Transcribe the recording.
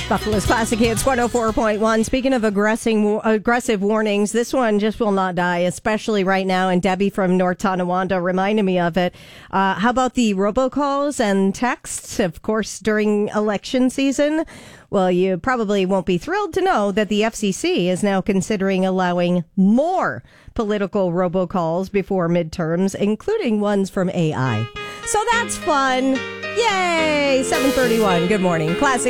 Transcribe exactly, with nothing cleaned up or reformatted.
Buffalo's Classic Hits one oh four point one. Speaking of aggressing, aggressive warnings, this one just will not die, especially right now. And Debbie from North Tonawanda reminded me of it. Uh, how about the robocalls and texts, of course, during election season? Well, you probably won't be thrilled to know that the F C C is now considering allowing more political robocalls before midterms, including ones from A I. So that's fun. Yay! seven thirty-one. Good morning. Classic